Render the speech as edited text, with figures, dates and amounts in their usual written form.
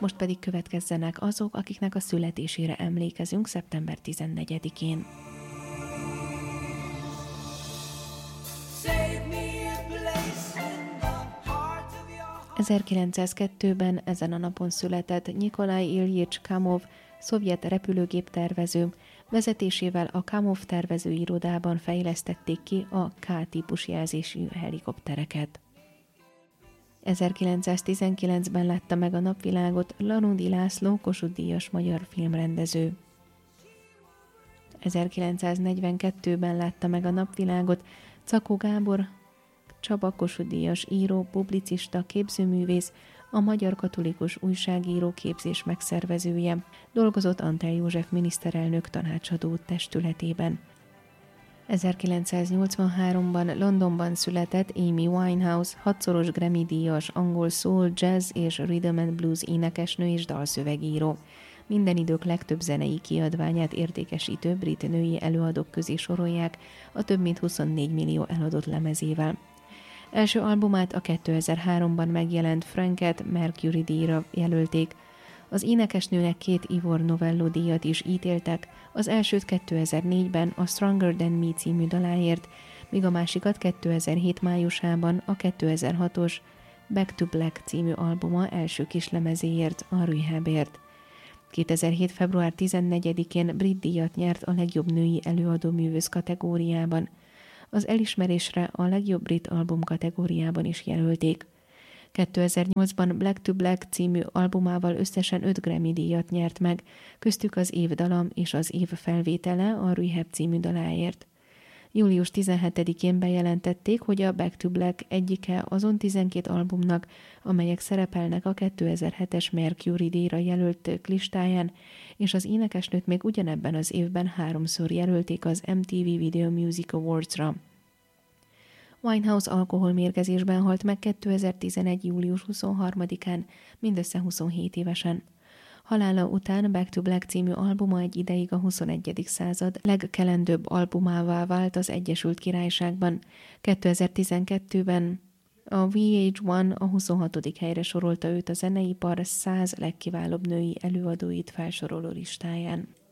Most pedig következzenek azok, akiknek a születésére emlékezünk szeptember 14-én. 1902-ben ezen a napon született Nyikolaj Iljics Kamov, szovjet repülőgéptervező, vezetésével a Kamov tervezőirodában fejlesztették ki a K-típus jelzésű helikoptereket. 1919-ben látta meg a napvilágot Lanudi László Kossuth-díjas magyar filmrendező. 1942-ben látta meg a napvilágot Czakó Gábor, Csaba Kossuth-díjas író, publicista, képzőművész, a Magyar Katolikus Újságíró Képzés megszervezője, dolgozott Antall József miniszterelnök tanácsadó testületében. 1983-ban Londonban született Amy Winehouse, 6-szoros Grammy-díjas angol soul, jazz és rhythm and blues énekesnő és dalszövegíró. Minden idők legtöbb zenei kiadványát értékesítő brit női előadók közé sorolják a több mint 24 millió eladott lemezével. Első albumát a 2003-ban megjelent Franket Mercury díjra jelölték. Az énekesnőnek 2 Ivor Novello díjat is ítéltek, az elsőt 2004-ben a Stronger Than Me című daláért, míg a másikat 2007 májusában a 2006-os Back to Black című albuma első kislemezéért, a Rehabért. 2007. február 14-én brit díjat nyert a legjobb női előadóművész kategóriában. Az elismerésre a legjobb brit album kategóriában is jelölték. 2008-ban Black to Black című albumával összesen 5 Grammy-díjat nyert meg, köztük az év dalam és az év felvétele a Rehab című daláért. Július 17-én bejelentették, hogy a Back to Black egyike azon 12 albumnak, amelyek szerepelnek a 2007-es Mercury díjra jelöltek listáján, és az énekesnőt még ugyanebben az évben 3-szor jelölték az MTV Video Music Awards-ra. Winehouse alkoholmérgezésben halt meg 2011. július 23-án, mindössze 27 évesen. Halála után Back to Black című albuma egy ideig a 21. század legkelendőbb albumává vált az Egyesült Királyságban. 2012-ben a VH1 a 26. helyre sorolta őt a zeneipar 100 legkiválóbb női előadóit felsoroló listáján.